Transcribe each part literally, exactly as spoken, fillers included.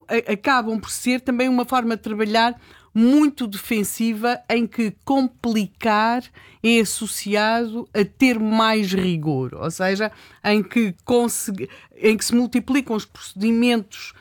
a, acabam por ser também uma forma de trabalhar muito defensiva, em que complicar é associado a ter mais rigor, ou seja, em que, consegui, em que se multiplicam os procedimentos,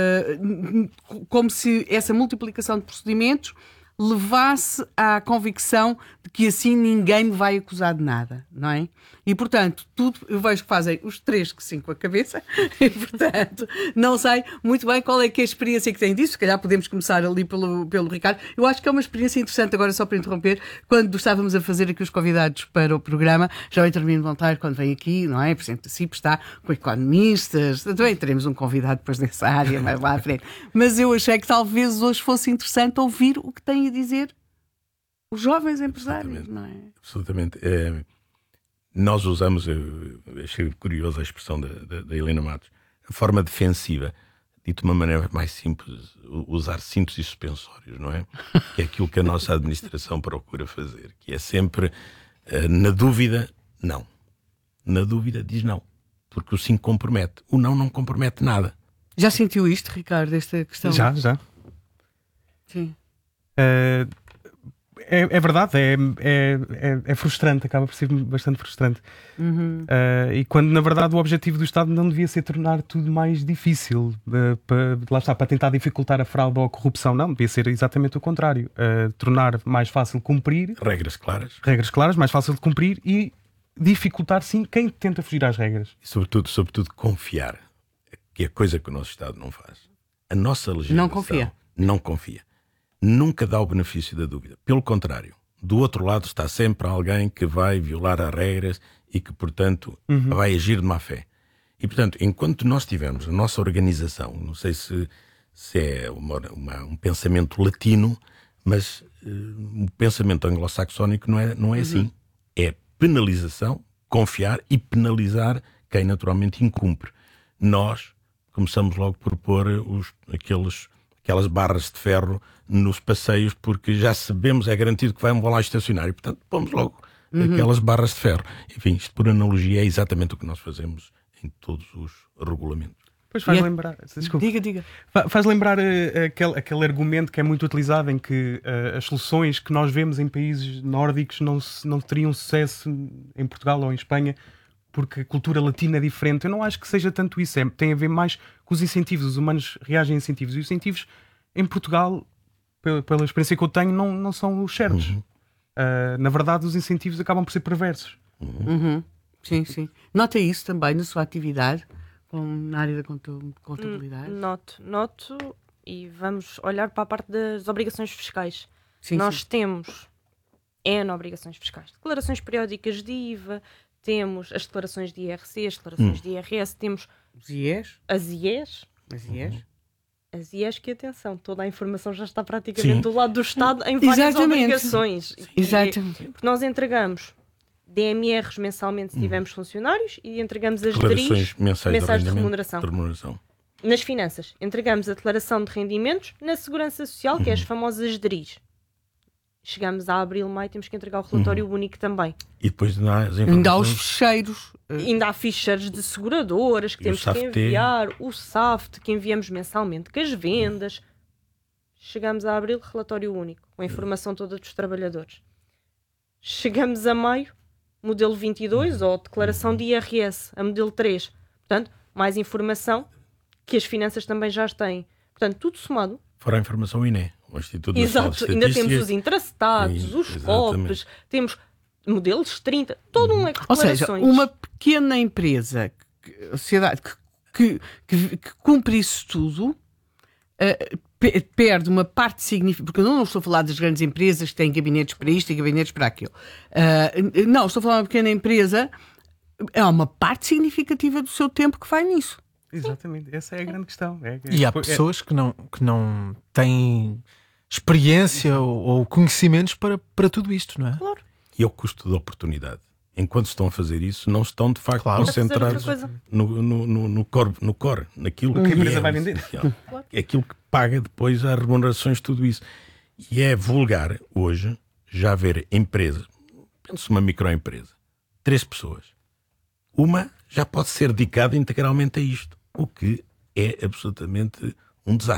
uh, como se essa multiplicação de procedimentos levasse à convicção de que assim ninguém me vai acusar de nada, não é? E, portanto, tudo, eu vejo que fazem os três que sim com a cabeça, e, portanto, não sei muito bem qual é que é a experiência que têm disso. Se calhar podemos começar ali pelo, pelo Ricardo. Eu acho que é uma experiência interessante, agora só para interromper, quando estávamos a fazer aqui os convidados para o programa, já o Intermino Voluntário, quando vem aqui, não é? O Presidente da C I P está com economistas, também teremos um convidado depois dessa área, mais lá à frente. Mas eu achei que talvez hoje fosse interessante ouvir o que têm a dizer os jovens empresários, não é? Absolutamente. É, nós usamos, eu achei curiosa a expressão da, da, da Helena Matos, a forma defensiva, dito de uma maneira mais simples, usar cintos e suspensórios, não é? Que é aquilo que a nossa administração procura fazer, que é sempre, na dúvida, não. Na dúvida, diz não. Porque o sim compromete. O não não compromete nada. Já sentiu isto, Ricardo, esta questão? Já, já. Sim. Uh, é, é verdade, é, é, é, é frustrante, acaba por ser bastante frustrante. Uhum. Uh, e quando, na verdade, o objetivo do Estado não devia ser tornar tudo mais difícil, uh, para, lá está, para tentar dificultar a fraude ou a corrupção, não, devia ser exatamente o contrário. Uh, tornar mais fácil cumprir. Regras claras. Regras claras, mais fácil de cumprir e dificultar, sim, quem tenta fugir às regras. E, sobretudo, sobretudo, confiar, que é a coisa que o nosso Estado não faz. A nossa legislação não confia. Não confia. Nunca dá o benefício da dúvida. Pelo contrário, do outro lado está sempre alguém que vai violar as regras e que, portanto, uhum. vai agir de má fé. E, portanto, enquanto nós tivermos a nossa organização, não sei se, se é uma, uma, um pensamento latino, mas uh, o pensamento anglo-saxónico não é, não é uhum. assim. É penalização, confiar e penalizar quem naturalmente incumpre. Nós começamos logo por pôr os, aqueles... aquelas barras de ferro nos passeios, porque já sabemos, é garantido que vão lá estacionar, e portanto pomos logo uhum. aquelas barras de ferro. Enfim, isto por analogia é exatamente o que nós fazemos em todos os regulamentos. Pois faz é... lembrar, desculpa, diga, diga. Faz lembrar uh, aquele, aquele argumento que é muito utilizado, em que uh, as soluções que nós vemos em países nórdicos não, não teriam sucesso em Portugal ou em Espanha, porque a cultura latina é diferente. Eu não acho que seja tanto isso. É, tem a ver mais com os incentivos. Os humanos reagem a incentivos. E os incentivos, em Portugal, pela, pela experiência que eu tenho, não, não são os certos. Uhum. Uh, na verdade, os incentivos acabam por ser perversos. Uhum. Uhum. Sim, sim. Nota isso também na sua atividade, com, na área da contabilidade? Noto, noto. E vamos olhar para a parte das obrigações fiscais. Sim, Nós sim. temos N obrigações fiscais. Declarações periódicas de I V A, temos as declarações de I R C, as declarações hum. de I R S, temos os I E S, as I E S, as I E S, as I E S, que atenção, toda a informação já está praticamente Sim. do lado do Estado em várias Exatamente. obrigações. Exatamente. Porque nós entregamos D M Rs mensalmente se tivermos hum. funcionários e entregamos as D R Is mensais, mensais de, de remuneração. de remuneração. Nas finanças, entregamos a declaração de rendimentos. Na segurança social, que é as famosas D R Is. Chegamos a abril, maio, temos que entregar o relatório uhum. único também. E depois ainda há, as ainda há os ficheiros. Ainda há ficheiros de seguradoras que e temos que enviar, o S A F T que enviamos mensalmente, que as vendas. Chegamos a abril, relatório único, com a informação toda dos trabalhadores. Chegamos a maio, modelo vinte e dois, ou declaração de I R S, a modelo três. Portanto, mais informação que as finanças também já têm. Portanto, tudo somado. Fora a informação I N E. O Instituto Exato, ainda temos os intracetados, os F O Ps, temos modelos trinta, todo um leque de declarações. Ou seja, uma pequena empresa, a sociedade que, que, que cumpre isso tudo, uh, perde uma parte significativa, porque eu não estou a falar das grandes empresas que têm gabinetes para isto e gabinetes para aquilo. Uh, não, estou a falar de uma pequena empresa, é uma parte significativa do seu tempo que vai nisso. Exatamente, essa é a grande questão. É, e há pessoas que não, que não têm experiência ou, ou conhecimentos para, para tudo isto, não é? Claro. E ao custo da oportunidade. Enquanto estão a fazer isso, não estão de facto claro. concentrados no, no, no, no, core, no core, naquilo que, que a empresa é vai vender. Claro. É aquilo que paga depois as remunerações, tudo isso. E é vulgar hoje já ver empresas, penso uma microempresa, três pessoas. Uma já pode ser dedicada integralmente a isto, o que é absolutamente um desastre.